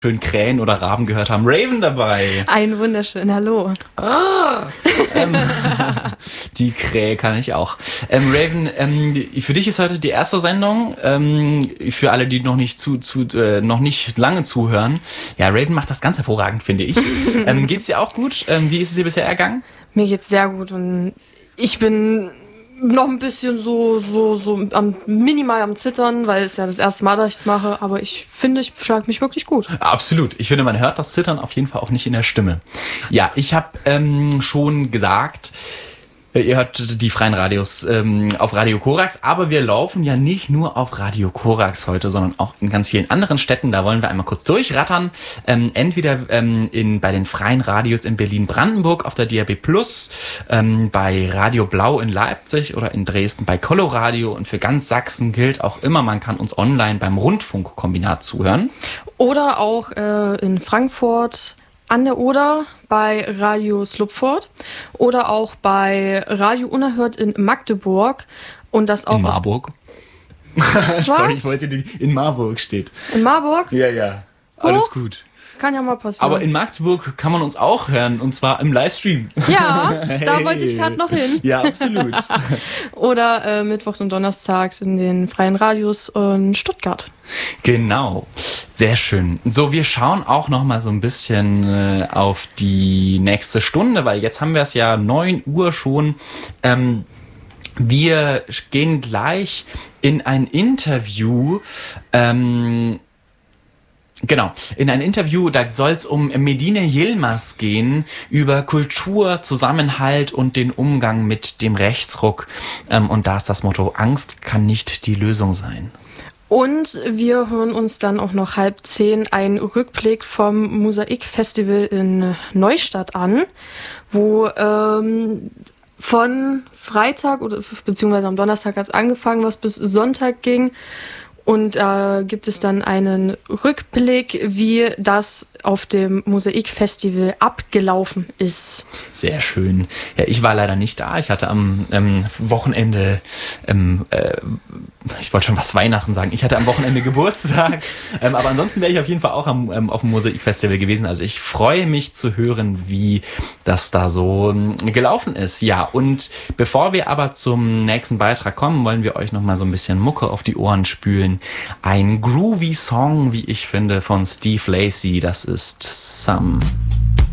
schön Krähen oder Raben gehört haben, Raven dabei. Ein wunderschön Hallo. Die Krähe kann ich auch. Raven, für dich ist heute die erste Sendung. Für alle, die noch nicht noch nicht lange zuhören. Ja, Raven macht das ganz hervorragend, finde ich. Geht's dir auch gut? Wie ist es dir bisher ergangen? Mir geht's sehr gut und ich bin noch ein bisschen so minimal am Zittern, weil es ja das erste Mal, dass ich es mache, aber ich finde, ich schlage mich wirklich gut. Absolut. Ich finde, man hört das Zittern auf jeden Fall auch nicht in der Stimme. Ja, ich habe schon gesagt, ihr hört die freien Radios auf Radio Korax, aber wir laufen ja nicht nur auf Radio Korax heute, sondern auch in ganz vielen anderen Städten. Da wollen wir einmal kurz durchrattern. Entweder bei den freien Radios in Berlin-Brandenburg auf der DAB+, bei Radio Blau in Leipzig oder in Dresden bei Coloradio, und für ganz Sachsen gilt auch immer, man kann uns online beim Rundfunkkombinat zuhören. Oder auch in Frankfurt an der Oder bei Radio Slupfort oder auch bei Radio Unerhört in Magdeburg und das auch in Marburg. Sorry, ich wollte in Marburg steht. In Marburg? Ja. Alles gut. Kann ja mal passieren. Aber in Magdeburg kann man uns auch hören, und zwar im Livestream. Ja, hey. Da wollte ich gerade noch hin. Ja, absolut. Oder mittwochs und donnerstags in den freien Radios in Stuttgart. Genau, sehr schön. So, wir schauen auch noch mal so ein bisschen auf die nächste Stunde, weil jetzt haben wir es ja 9 Uhr schon. Wir gehen gleich in ein Interview. Genau, in ein Interview, da soll es um Medine Yilmaz gehen, über Kultur, Zusammenhalt und den Umgang mit dem Rechtsruck. Und da ist das Motto: Angst kann nicht die Lösung sein. Und wir hören uns dann auch noch 9:30 einen Rückblick vom Mosaik-Festival in Neustadt an, wo von Freitag oder beziehungsweise am Donnerstag hat es angefangen, was bis Sonntag ging. Und da gibt es dann einen Rückblick, wie das auf dem Mosaik-Festival abgelaufen ist. Sehr schön. Ja, ich war leider nicht da. Ich hatte am Wochenende, ich wollte schon was Weihnachten sagen, ich hatte am Wochenende Geburtstag. Aber ansonsten wäre ich auf jeden Fall auch auf dem Mosaik-Festival gewesen. Also ich freue mich zu hören, wie das da so gelaufen ist. Ja, und bevor wir aber zum nächsten Beitrag kommen, wollen wir euch noch mal so ein bisschen Mucke auf die Ohren spülen. Ein groovy Song, wie ich finde, von Steve Lacy. Das ist Some.